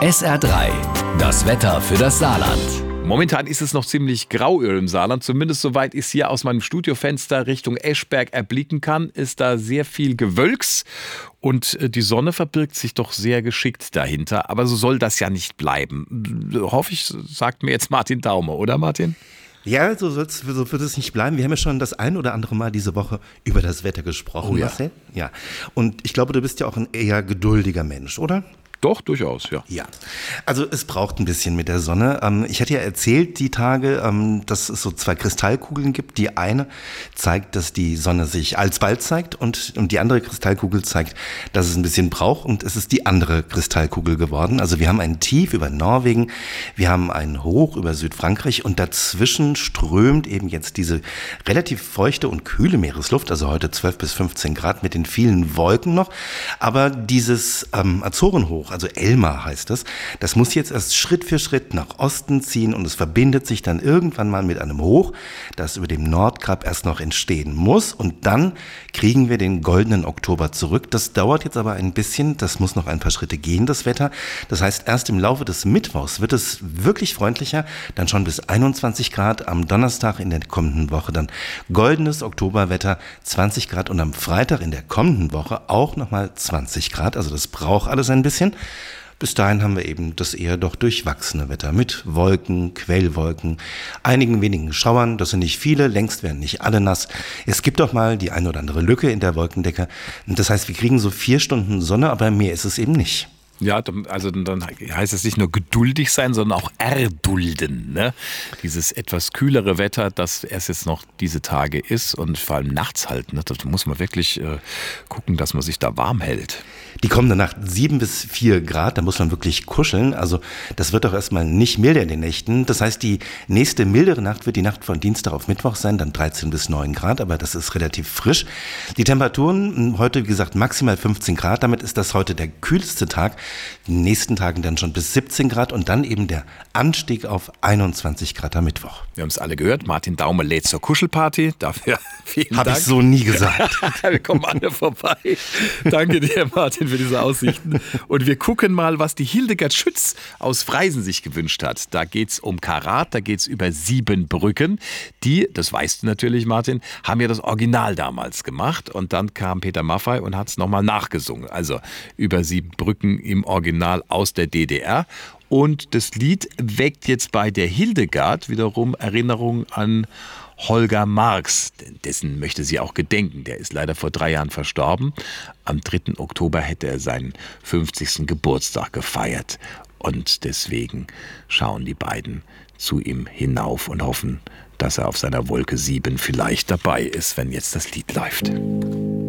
SR3, das Wetter für das Saarland. Momentan ist es noch ziemlich grau im Saarland, zumindest soweit ich es hier aus meinem Studiofenster Richtung Eschberg erblicken kann, ist da sehr viel Gewölks und die Sonne verbirgt sich doch sehr geschickt dahinter, aber so soll das ja nicht bleiben. Hoffe ich, sagt mir jetzt Martin Daume, oder Martin? Ja, so wird es nicht bleiben. Wir haben ja schon das ein oder andere Mal diese Woche über das Wetter gesprochen, Oh ja. Marcel. Ja. Und ich glaube, du bist ja auch ein eher geduldiger Mensch, oder? Doch, durchaus, ja. Ja, also es braucht ein bisschen mit der Sonne. Ich hatte ja erzählt die Tage, dass es so zwei Kristallkugeln gibt. Die eine zeigt, dass die Sonne sich alsbald zeigt und die andere Kristallkugel zeigt, dass es ein bisschen braucht, und es ist die andere Kristallkugel geworden. Also wir haben ein Tief über Norwegen, wir haben ein Hoch über Südfrankreich und dazwischen strömt eben jetzt diese relativ feuchte und kühle Meeresluft, also heute 12 bis 15 Grad mit den vielen Wolken noch. Aber dieses Azorenhoch, also Elma heißt es, das muss jetzt erst Schritt für Schritt nach Osten ziehen und es verbindet sich dann irgendwann mal mit einem Hoch, das über dem Nordkap erst noch entstehen muss, und dann kriegen wir den goldenen Oktober zurück. Das dauert jetzt aber ein bisschen, das muss noch ein paar Schritte gehen, das Wetter. Das heißt, erst im Laufe des Mittwochs wird es wirklich freundlicher, dann schon bis 21 Grad, am Donnerstag in der kommenden Woche dann goldenes Oktoberwetter, 20 Grad, und am Freitag in der kommenden Woche auch nochmal 20 Grad, also das braucht alles ein bisschen. Bis dahin haben wir eben das eher doch durchwachsene Wetter mit Wolken, Quellwolken, einigen wenigen Schauern, das sind nicht viele, längst werden nicht alle nass. Es gibt auch mal die ein oder andere Lücke in der Wolkendecke. Das heißt, wir kriegen so 4 Stunden Sonne, aber mehr ist es eben nicht. Ja, also dann heißt es nicht nur geduldig sein, sondern auch erdulden, ne? Dieses etwas kühlere Wetter, das erst jetzt noch diese Tage ist und vor allem nachts halt, ne? Da muss man wirklich gucken, dass man sich da warm hält. Die kommende Nacht 7 bis 4 Grad, da muss man wirklich kuscheln. Also das wird doch erstmal nicht milder in den Nächten. Das heißt, die nächste mildere Nacht wird die Nacht von Dienstag auf Mittwoch sein, dann 13 bis 9 Grad, aber das ist relativ frisch. Die Temperaturen heute, wie gesagt, maximal 15 Grad, damit ist das heute der kühlste Tag. In den nächsten Tagen dann schon bis 17 Grad und dann eben der Anstieg auf 21 Grad am Mittwoch. Wir haben es alle gehört, Martin Daume lädt zur Kuschelparty. Dafür vielen Dank. Habe ich so nie gesagt. Wir kommen alle vorbei. Danke dir, Martin, für diese Aussichten. Und wir gucken mal, was die Hildegard Schütz aus Freisen sich gewünscht hat. Da geht's um Karat, da geht's über 7 Brücken. Die, das weißt du natürlich, Martin, haben ja das Original damals gemacht. Und dann kam Peter Maffay und hat es nochmal nachgesungen. Also über 7 Brücken im Original aus der DDR. Und das Lied weckt jetzt bei der Hildegard wiederum Erinnerungen an Holger Marx, dessen möchte sie auch gedenken. Der ist leider vor 3 Jahren verstorben. Am 3. Oktober hätte er seinen 50. Geburtstag gefeiert. Und deswegen schauen die beiden zu ihm hinauf und hoffen, dass er auf seiner Wolke 7 vielleicht dabei ist, wenn jetzt das Lied läuft.